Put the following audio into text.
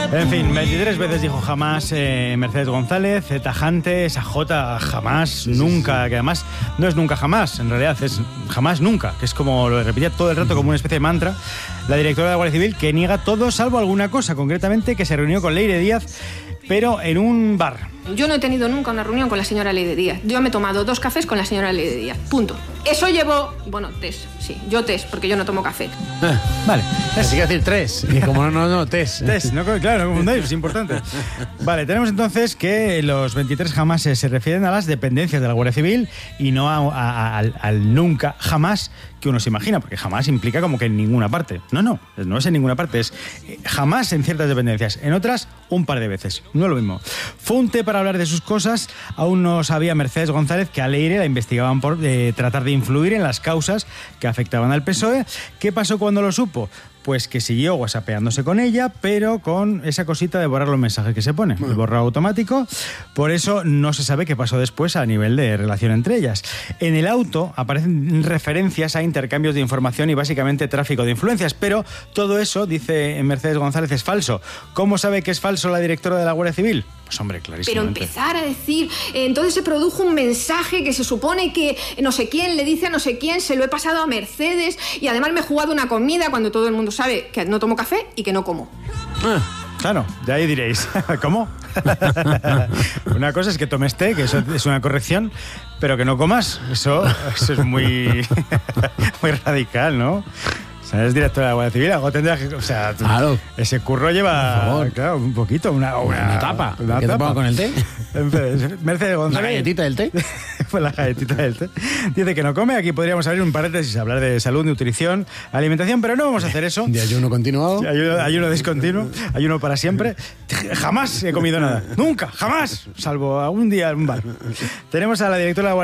En fin, 23 veces dijo jamás Mercedes González, tajante, esa J jamás, nunca, que además no es nunca jamás, en realidad es jamás nunca, que es como lo repetía todo el rato como una especie de mantra. La directora de la Guardia Civil, que niega todo salvo alguna cosa, concretamente que se reunió con Leire Díaz, pero en un bar. Yo no he tenido nunca una reunión con la señora Leire Díaz. Yo me he tomado 2 cafés con la señora Leire Díaz. Punto. Eso llevo... Bueno, test, sí. Yo test, porque yo no tomo café. Vale. Así que decir 3. Y como no, test. Test, no, claro, no confundáis, es importante. Vale, tenemos entonces que los 23 jamás se refieren a las dependencias de la Guardia Civil y no al nunca jamás que uno se imagina, porque jamás implica como que en ninguna parte. No es en ninguna parte, es jamás en ciertas dependencias, en otras un par de veces, no es lo mismo. Fue un té para hablar de sus cosas, aún no sabía Mercedes González que a Leire la investigaban por tratar de influir en las causas que afectaban al PSOE. ¿Qué pasó cuando lo supo? Pues que siguió whatsappeándose con ella, pero con esa cosita de borrar los mensajes que se pone, el borrado automático. Por eso no se sabe qué pasó después a nivel de relación entre ellas. En el auto aparecen referencias a intercambios de información y básicamente tráfico de influencias, pero todo eso, dice Mercedes González, es falso. ¿Cómo sabe que es falso la directora de la Guardia Civil? Pues hombre, clarísimo. Pero empezar a decir, entonces se produjo un mensaje que se supone que no sé quién le dice a no sé quién, se lo he pasado a Mercedes y además me he jugado una comida cuando todo el mundo sabe que no tomo café y que no como. Claro, de ahí diréis, ¿cómo? Una cosa es que tomes té, que eso es una corrección, pero que no comas, eso es muy, muy radical, ¿no? O sea, eres director de la Guardia Civil, algo tendrás que... O sea, claro. Ese curro lleva, claro, un poquito, una tapa. Una ¿Qué te tapa. pongo con el té? Mercedes González. ¿La galletita del té? Pues la galletita del té. Dice que no come. Aquí podríamos abrir un paréntesis, hablar de salud, nutrición, alimentación, pero no vamos a hacer eso. De ayuno continuado. Ayuno discontinuo, ayuno para siempre. Jamás he comido nada. Nunca, jamás. Salvo algún día en un bar. Tenemos a la directora de la